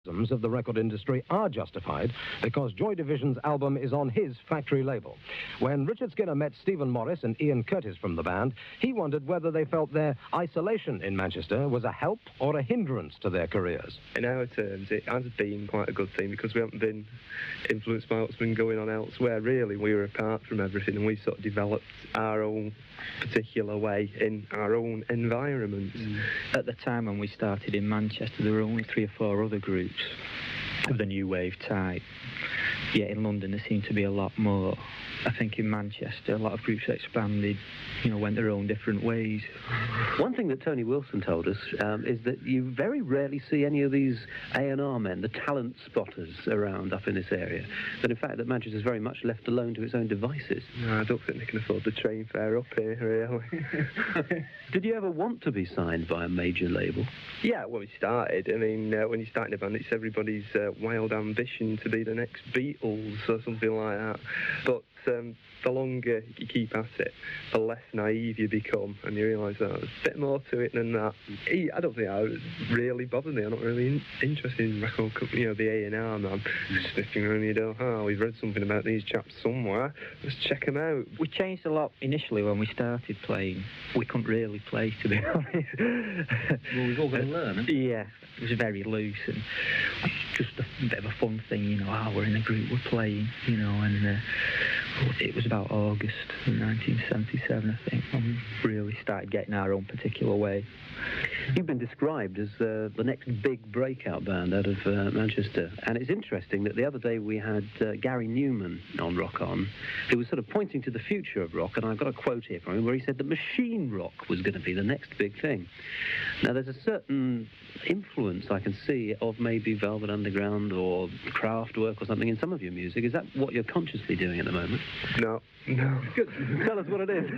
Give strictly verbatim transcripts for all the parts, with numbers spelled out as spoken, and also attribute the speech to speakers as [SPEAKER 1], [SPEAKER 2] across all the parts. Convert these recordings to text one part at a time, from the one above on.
[SPEAKER 1] of the record industry are justified because Joy Division's album is on his factory label. When Richard Skinner met Stephen Morris and Ian Curtis from the band, he wondered whether they felt their isolation in Manchester was a help or a hindrance to their careers.
[SPEAKER 2] In our terms, it has been quite a good thing because we haven't been influenced by what's been going on elsewhere, really. We were apart from everything and we sort of developed our own particular way in our own environment.
[SPEAKER 3] Mm. At the time when we started in Manchester, there were only three or four other groups of the new wave type. Yeah, in London there seemed to be a lot more. I think in Manchester a lot of groups expanded, you know, went their own different ways.
[SPEAKER 4] One thing that Tony Wilson told us um, is that you very rarely see any of these A and R men, the talent spotters, around up in this area. That in fact that Manchester is very much left alone to its own devices.
[SPEAKER 2] No, I don't think they can afford the train fare up here, really.
[SPEAKER 4] Did you ever want to be signed by a major label?
[SPEAKER 2] Yeah, when we started, I mean, uh, when you start in a band, it's everybody's uh, wild ambition to be the next Beatles or something like that. But um, the longer you keep at it, the less naive you become, and you realise that there's a bit more to it than that. I don't think that really bothered me. I'm not really in- interested in record company, you know, the A and R man sniffing around your door. Oh, we've read something about these chaps somewhere. Let's check them out.
[SPEAKER 3] We changed a lot initially when we started playing. We couldn't really play, to be honest.
[SPEAKER 4] Well, we've all got to learn, haven't we?
[SPEAKER 3] Yeah, it was very loose and just a bit of a fun thing, you know. Oh, we're in a group, we're playing, you know, and uh, it was about August nineteen seventy-seven, I think, when we really started getting our own particular way.
[SPEAKER 4] You've been described as uh, the next big breakout band out of uh, Manchester, and it's interesting that the other day we had uh, Gary Newman on Rock On, who was sort of pointing to the future of rock, and I've got a quote here from him where he said that machine rock was going to be the next big thing. Now, there's a certain influence I can see of maybe Velvet Underground or Kraftwerk or something in some of your music. Is that what you're consciously doing at the moment?
[SPEAKER 2] No, no.
[SPEAKER 4] Good. Tell us what it is.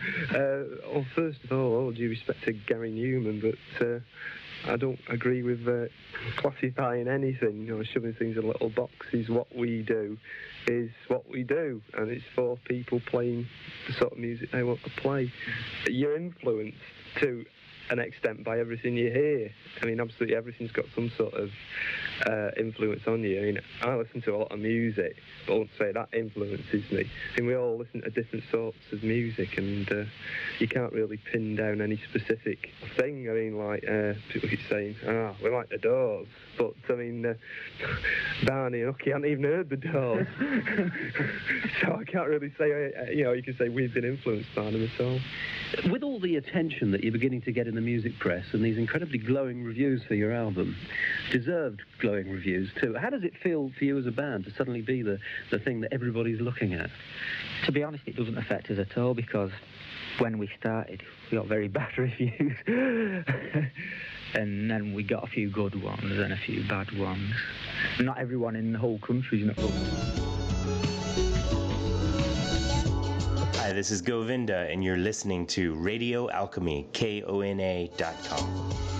[SPEAKER 2] uh, well, first of all, all due respect to Gary Newman, but uh, I don't agree with uh, classifying anything, you know, shoving things in little boxes. What we do is what we do, and it's for people playing the sort of music they want to play. You're influenced to an extent by everything you hear. I mean, absolutely everything's got some sort of uh, influence on you. I mean, I listen to a lot of music, but I won't say that influences me. I mean, we all listen to different sorts of music, and uh, you can't really pin down any specific thing. I mean, like, uh, people keep saying, ah, we like the Doors, but, I mean, uh, Barney and Hooky haven't even heard the Doors. So I can't really say, uh, you know, you can say we've been influenced by them at all.
[SPEAKER 4] With all the attention that you're beginning to get in the music press and these incredibly glowing reviews for your album, deserved glowing reviews too, how does it feel for you as a band to suddenly be the, the thing that everybody's looking at?
[SPEAKER 3] To be honest, it doesn't affect us at all because when we started, we got very bad reviews. And then we got a few good ones and a few bad ones. Not everyone in the whole country's not good.
[SPEAKER 5] Hi, this is Govinda, and you're listening to Radio Alchemy, K O N A dot com.